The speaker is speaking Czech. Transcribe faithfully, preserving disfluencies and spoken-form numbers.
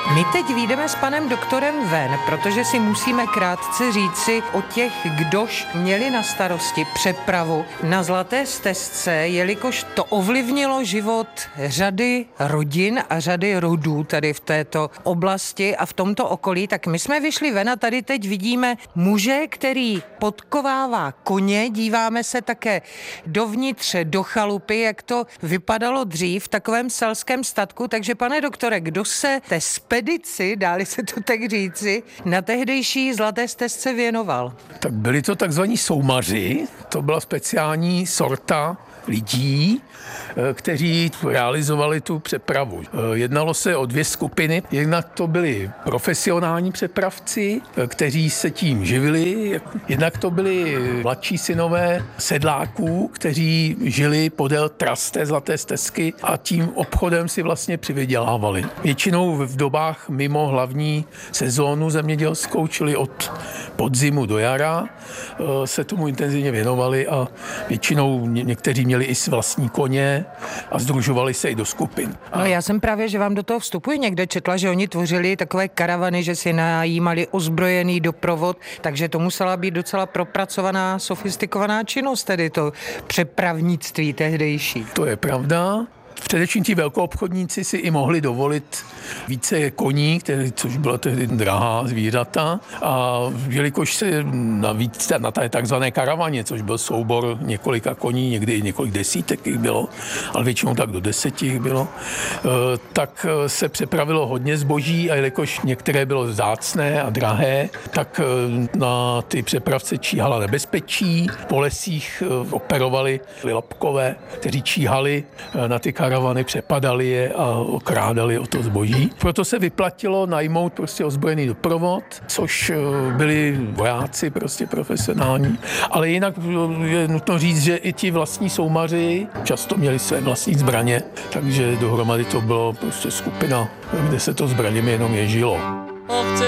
My teď vyjdeme s panem doktorem ven, protože si musíme krátce říci o těch, kdož měli na starosti přepravu na Zlaté stezce, jelikož to ovlivnilo život řady rodin a řady rodů tady v této oblasti a v tomto okolí. Tak my jsme vyšli ven a tady teď vidíme muže, který podkovává koně. Díváme se také dovnitř do chalupy, jak to vypadalo dřív v takovém selském statku. Takže pane doktore, kdo se té spedici, dáli se to tak říci, na tehdejší Zlaté stezce věnoval? Tak byli to takzvaní soumaři, to byla speciální sorta lidí, kteří realizovali tu přepravu. Jednalo se o dvě skupiny. Jednak to byli profesionální přepravci, kteří se tím živili. Jednak to byli mladší synové sedláků, kteří žili podél tras té Zlaté stezky a tím obchodem si vlastně přivydělávali. Většinou v dobách mimo hlavní sezónu zemědělskou, čili od podzimu do jara, se tomu intenzivně věnovali a většinou někteří měli i vlastní koně a sdružovali se i do skupin. No já jsem právě, že vám do toho vstupuji, někde četla, že oni tvořili takové karavany, že si najímali ozbrojený doprovod, takže to musela být docela propracovaná, sofistikovaná činnost, tedy to přepravnictví tehdejší. To je pravda. Především ti velkoobchodníci si i mohli dovolit více koní, které, což byla tehdy drahá zvířata. A jelikož se navíc na té takzvané karavaně, což byl soubor několika koní, někdy i několik desítek jich bylo, ale většinou tak do deseti jich bylo, tak se přepravilo hodně zboží a jelikož některé bylo vzácné a drahé, tak na ty přepravce číhala nebezpečí. Po lesích operovali lopkové, kteří číhali na ty karavany, přepadali je a okrádali o to zboží. Proto se vyplatilo najmout prostě ozbrojený doprovod, což byli vojáci prostě profesionální. Ale jinak je nutno říct, že i ti vlastní soumaři často měli své vlastní zbraně, takže dohromady to bylo prostě skupina, kde se to zbraněmi jenom ježilo.